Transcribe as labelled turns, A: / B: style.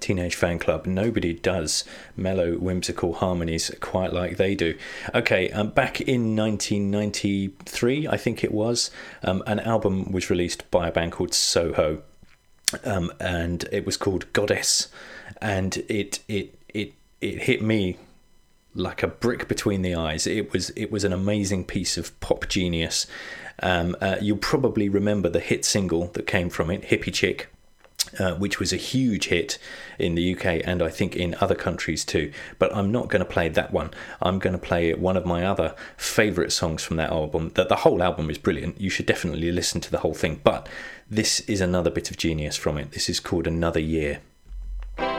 A: Teenage Fan Club. Nobody does mellow, whimsical harmonies quite like they do. Okay, back in 1993, I think it was, an album was released by a band called Soho, and it was called Goddess, and it hit me like a brick between the eyes. It was an amazing piece of pop genius. You'll probably remember the hit single that came from it, Hippie Chick, which was a huge hit in the UK and I think in other countries too. But I'm not going to play that one. I'm going to play one of my other favourite songs from that album. The whole album is brilliant. You should definitely listen to the whole thing. But this is another bit of genius from it. This is called Another Year.